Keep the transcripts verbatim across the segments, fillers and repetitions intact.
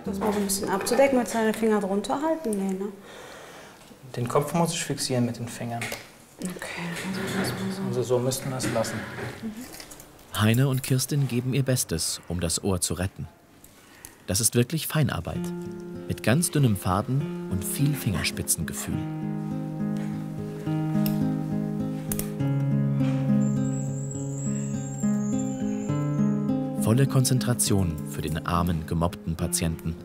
Das mal so ein bisschen abzudecken, mit seinen Fingern drunter halten. Nee, ne? Den Kopf muss ich fixieren mit den Fingern. Okay, also, so. also so müssten wir es lassen. Mhm. Heiner und Kirstin geben ihr Bestes, um das Ohr zu retten. Das ist wirklich Feinarbeit. Mit ganz dünnem Faden und viel Fingerspitzengefühl. Volle Konzentration für den armen, gemobbten Patienten.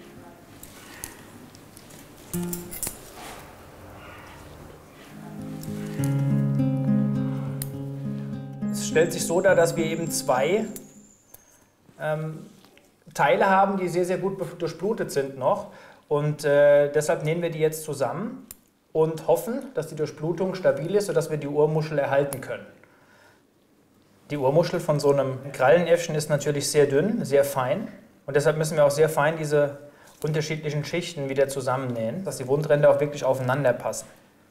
Es stellt sich so dar, dass wir eben zwei ähm, Teile haben, die sehr, sehr gut durchblutet sind noch. Und äh, deshalb nähen wir die jetzt zusammen und hoffen, dass die Durchblutung stabil ist, sodass wir die Ohrmuschel erhalten können. Die Ohrmuschel von so einem Krallenäffchen ist natürlich sehr dünn, sehr fein. Und deshalb müssen wir auch sehr fein diese unterschiedlichen Schichten wieder zusammennähen, dass die Wundränder auch wirklich aufeinander passen.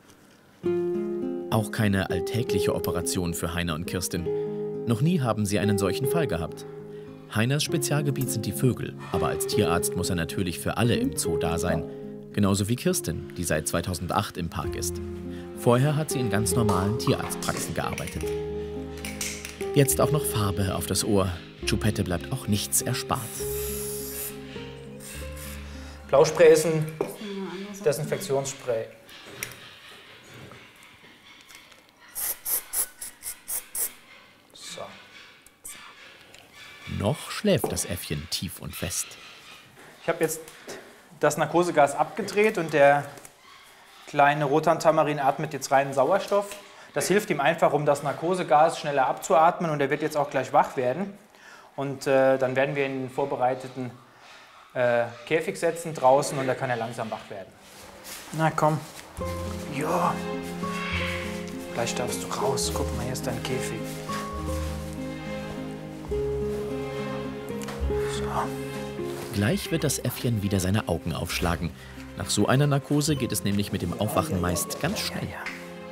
Auch keine alltägliche Operation für Heiner und Kirstin. Noch nie haben sie einen solchen Fall gehabt. Heiners Spezialgebiet sind die Vögel, aber als Tierarzt muss er natürlich für alle im Zoo da sein. Genauso wie Kirstin, die seit zweitausendacht im Park ist. Vorher hat sie in ganz normalen Tierarztpraxen gearbeitet. Jetzt auch noch Farbe auf das Ohr. Choupette bleibt auch nichts erspart. Blauspray ist ein Desinfektionsspray. So. Noch schläft das Äffchen tief und fest. Ich habe jetzt das Narkosegas abgedreht und der kleine Rotan-Tamarin atmet jetzt reinen Sauerstoff. Das hilft ihm einfach, um das Narkosegas schneller abzuatmen und er wird jetzt auch gleich wach werden. Und äh, dann werden wir ihn in den vorbereiteten äh, Käfig setzen draußen und da kann er langsam wach werden. Na komm. Ja. Gleich darfst du raus. Guck mal, hier ist dein Käfig. So. Gleich wird das Äffchen wieder seine Augen aufschlagen. Nach so einer Narkose geht es nämlich mit dem Aufwachen meist ganz schnell. Ja, ja.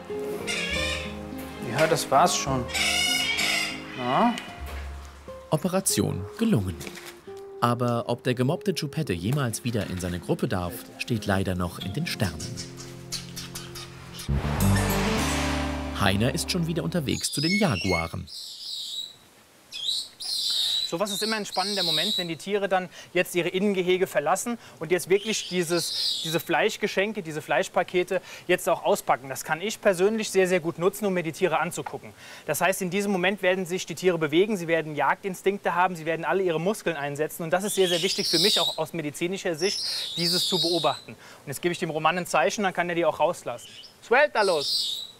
Ja, das war's schon. Ja. Operation gelungen. Aber ob der gemobbte Choupette jemals wieder in seine Gruppe darf, steht leider noch in den Sternen. Heiner ist schon wieder unterwegs zu den Jaguaren. Sowas ist immer ein spannender Moment, wenn die Tiere dann jetzt ihre Innengehege verlassen und jetzt wirklich dieses, diese Fleischgeschenke, diese Fleischpakete jetzt auch auspacken. Das kann ich persönlich sehr, sehr gut nutzen, um mir die Tiere anzugucken. Das heißt, in diesem Moment werden sich die Tiere bewegen, sie werden Jagdinstinkte haben, sie werden alle ihre Muskeln einsetzen. Und das ist sehr, sehr wichtig für mich, auch aus medizinischer Sicht, dieses zu beobachten. Und jetzt gebe ich dem Roman ein Zeichen, dann kann er die auch rauslassen. Suelta los!